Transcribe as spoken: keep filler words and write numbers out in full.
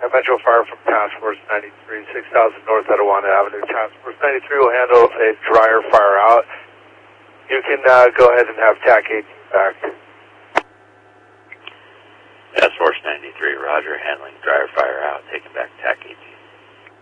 Metro Fire from Task Force ninety-three, six thousand North Etiwana Avenue. Task Force ninety-three will handle a dryer fire out. You can uh, go ahead and have T A C eighteen back. Task Force ninety-three, roger, handling dryer fire out, taking back T A C eighteen.